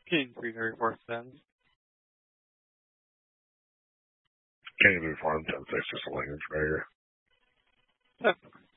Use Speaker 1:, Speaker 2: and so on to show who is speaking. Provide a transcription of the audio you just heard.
Speaker 1: King 334 cents.
Speaker 2: King 334 10-6, just a language barrier.
Speaker 1: Yep.